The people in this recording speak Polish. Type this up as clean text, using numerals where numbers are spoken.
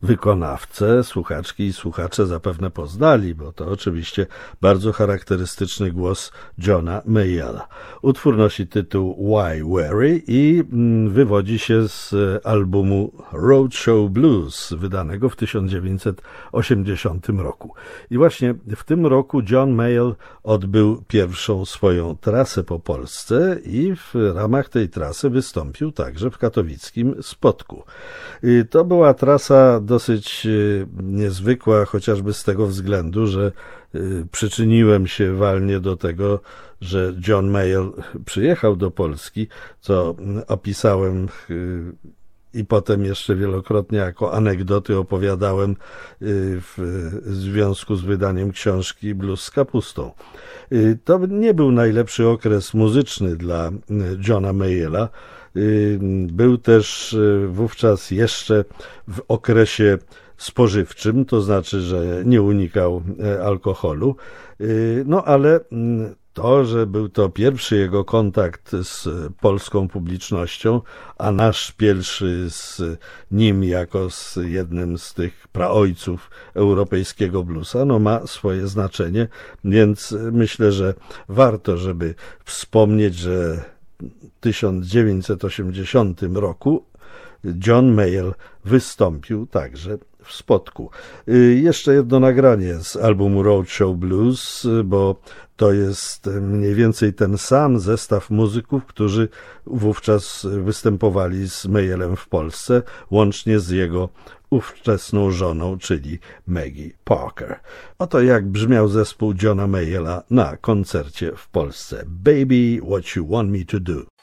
wykonawcę słuchaczki i słuchacze zapewne poznali, bo to oczywiście bardzo charakterystyczny głos Johna Mayalla. Utwór nosi tytuł Why Worry i wywodzi się z albumu Roadshow Blues, wydanego w 1980 roku. I właśnie w tym roku John Mayall odbył pierwszą swoją trasę po Polsce i w ramach tej trasy wystąpił także w katowickim Spodku. To była trasa dosyć niezwykła, chociażby z tego względu, że przyczyniłem się walnie do tego, że John Mayall przyjechał do Polski, co opisałem i potem jeszcze wielokrotnie jako anegdoty opowiadałem w związku z wydaniem książki Blues z kapustą. To nie był najlepszy okres muzyczny dla Johna Mayalla. Był też wówczas jeszcze w okresie spożywczym, to znaczy, że nie unikał alkoholu, no ale to, że był to pierwszy jego kontakt z polską publicznością, a nasz pierwszy z nim jako z jednym z tych praojców europejskiego bluesa, no ma swoje znaczenie, więc myślę, że warto, żeby wspomnieć, że w 1980 roku John Mayall wystąpił także w Spodku. Jeszcze jedno nagranie z albumu Roadshow Blues, bo to jest mniej więcej ten sam zestaw muzyków, którzy wówczas występowali z Mayallem w Polsce, łącznie z jego ówczesną żoną, czyli Maggie Parker. Oto jak brzmiał zespół Johna Mayalla na koncercie w Polsce. Baby, what you want me to do.